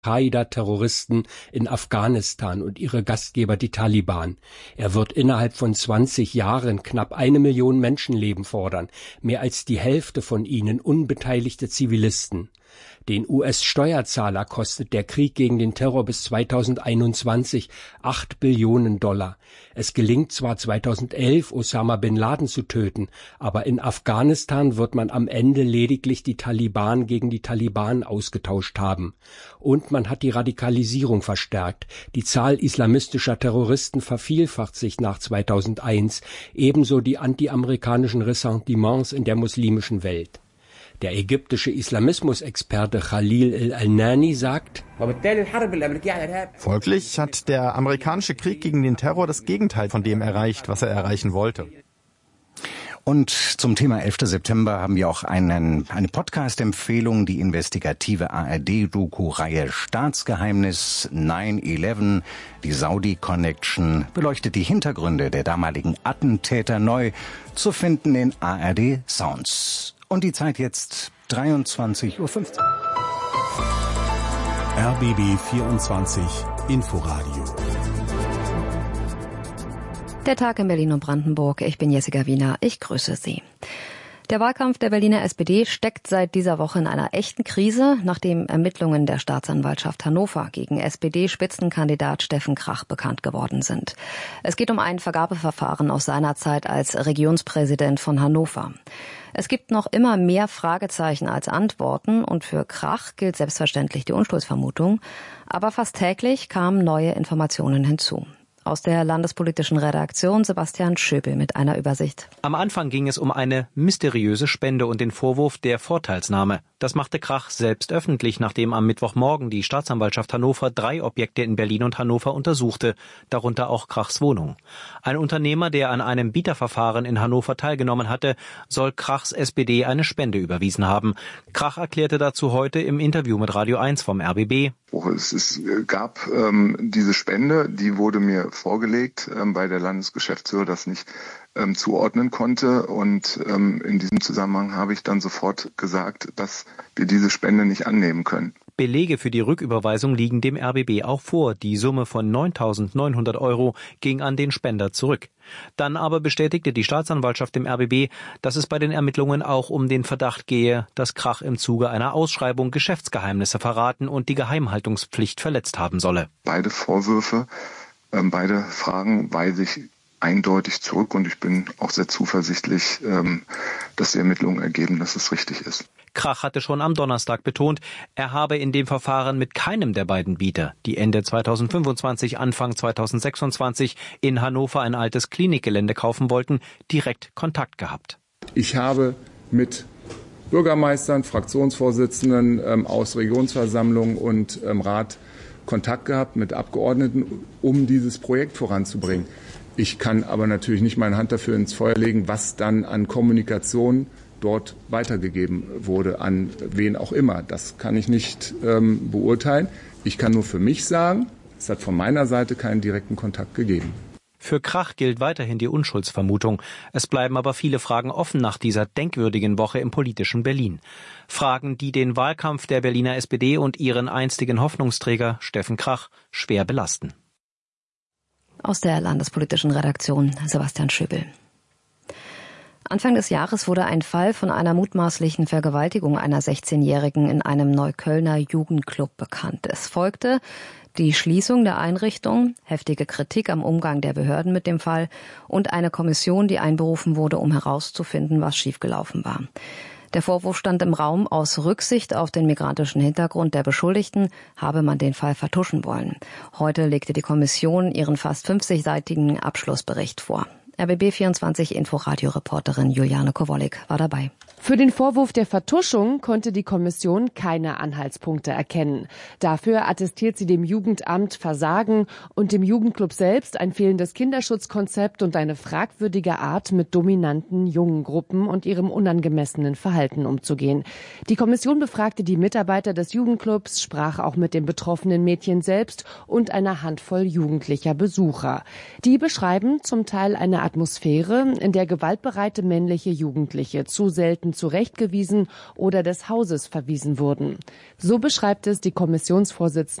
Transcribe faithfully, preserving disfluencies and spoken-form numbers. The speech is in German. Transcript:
Al-Qaida-Terroristen in Afghanistan und ihre Gastgeber die Taliban. Er wird innerhalb von zwanzig Jahren knapp eine Million Menschenleben fordern, mehr als die Hälfte von ihnen unbeteiligte Zivilisten. Den U S-Steuerzahler kostet der Krieg gegen den Terror bis zweitausendeinundzwanzig acht Billionen Dollar. Es gelingt zwar zweitausendelf, Osama bin Laden zu töten, aber in Afghanistan wird man am Ende lediglich die Taliban gegen die Taliban ausgetauscht haben. Und man hat die Radikalisierung verstärkt. Die Zahl islamistischer Terroristen vervielfacht sich nach zweitausendeins, ebenso die antiamerikanischen Ressentiments in der muslimischen Welt. Der ägyptische Islamismusexperte Khalil el-Alnani sagt: Folglich hat der amerikanische Krieg gegen den Terror das Gegenteil von dem erreicht, was er erreichen wollte. Und zum Thema elfter September haben wir auch einen, eine Podcast-Empfehlung, die investigative A R D-Doku-Reihe Staatsgeheimnis neun elf, die Saudi-Connection, beleuchtet die Hintergründe der damaligen Attentäter neu, zu finden in A R D Sounds. Und die Zeit jetzt dreiundzwanzig Uhr fünfzehn. R B B vierundzwanzig Inforadio. Der Tag in Berlin und Brandenburg. Ich bin Jessica Wiener. Ich grüße Sie. Der Wahlkampf der Berliner S P D steckt seit dieser Woche in einer echten Krise, nachdem Ermittlungen der Staatsanwaltschaft Hannover gegen S P D-Spitzenkandidat Steffen Krach bekannt geworden sind. Es geht um ein Vergabeverfahren aus seiner Zeit als Regionspräsident von Hannover. Es gibt noch immer mehr Fragezeichen als Antworten und für Krach gilt selbstverständlich die Unschuldsvermutung. Aber fast täglich kamen neue Informationen hinzu. Aus der landespolitischen Redaktion Sebastian Schöbel mit einer Übersicht. Am Anfang ging es um eine mysteriöse Spende und den Vorwurf der Vorteilsnahme. Das machte Krach selbst öffentlich, nachdem am Mittwochmorgen die Staatsanwaltschaft Hannover drei Objekte in Berlin und Hannover untersuchte, darunter auch Krachs Wohnung. Ein Unternehmer, der an einem Bieterverfahren in Hannover teilgenommen hatte, soll Krachs S P D eine Spende überwiesen haben. Krach erklärte dazu heute im Interview mit Radio eins vom R B B. Es, es gab ähm, diese Spende, die wurde mir vorgelegt, ähm, weil der Landesgeschäftsführer das nicht ähm, zuordnen konnte. Und ähm, in diesem Zusammenhang habe ich dann sofort gesagt, dass wir diese Spende nicht annehmen können. Belege für die Rücküberweisung liegen dem R B B auch vor. Die Summe von neuntausendneunhundert Euro ging an den Spender zurück. Dann aber bestätigte die Staatsanwaltschaft dem R B B, dass es bei den Ermittlungen auch um den Verdacht gehe, dass Krach im Zuge einer Ausschreibung Geschäftsgeheimnisse verraten und die Geheimhaltungspflicht verletzt haben solle. Beide Vorwürfe, äh, beide Fragen weise ich eindeutig zurück und ich bin auch sehr zuversichtlich, ähm, dass die Ermittlungen ergeben, dass es richtig ist. Krach hatte schon am Donnerstag betont, er habe in dem Verfahren mit keinem der beiden Bieter, die Ende zweitausendfünfundzwanzig, Anfang zweitausendsechsundzwanzig in Hannover ein altes Klinikgelände kaufen wollten, direkt Kontakt gehabt. Ich habe mit Bürgermeistern, Fraktionsvorsitzenden ähm, aus Regionsversammlungen und ähm, Rat Kontakt gehabt mit Abgeordneten, um dieses Projekt voranzubringen. Ich kann aber natürlich nicht meine Hand dafür ins Feuer legen, was dann an Kommunikation dort weitergegeben wurde, an wen auch immer. Das kann ich nicht ähm, beurteilen. Ich kann nur für mich sagen, es hat von meiner Seite keinen direkten Kontakt gegeben. Für Krach gilt weiterhin die Unschuldsvermutung. Es bleiben aber viele Fragen offen nach dieser denkwürdigen Woche im politischen Berlin. Fragen, die den Wahlkampf der Berliner S P D und ihren einstigen Hoffnungsträger Steffen Krach schwer belasten. Aus der landespolitischen Redaktion Sebastian Schöbel. Anfang des Jahres wurde ein Fall von einer mutmaßlichen Vergewaltigung einer sechzehnjährigen in einem Neuköllner Jugendclub bekannt. Es folgte die Schließung der Einrichtung, heftige Kritik am Umgang der Behörden mit dem Fall und eine Kommission, die einberufen wurde, um herauszufinden, was schiefgelaufen war. Der Vorwurf stand im Raum, aus Rücksicht auf den migrantischen Hintergrund der Beschuldigten habe man den Fall vertuschen wollen. Heute legte die Kommission ihren fast fünfzigseitigen Abschlussbericht vor. R B B vierundzwanzig Inforadio-Reporterin Juliane Kowalik war dabei. Für den Vorwurf der Vertuschung konnte die Kommission keine Anhaltspunkte erkennen. Dafür attestiert sie dem Jugendamt Versagen und dem Jugendclub selbst ein fehlendes Kinderschutzkonzept und eine fragwürdige Art, mit dominanten jungen Gruppen und ihrem unangemessenen Verhalten umzugehen. Die Kommission befragte die Mitarbeiter des Jugendclubs, sprach auch mit den betroffenen Mädchen selbst und einer Handvoll jugendlicher Besucher. Die beschreiben zum Teil eine eine Atmosphäre, in der gewaltbereite männliche Jugendliche zu selten zurechtgewiesen oder des Hauses verwiesen wurden. So beschreibt es die Kommissionsvorsitzende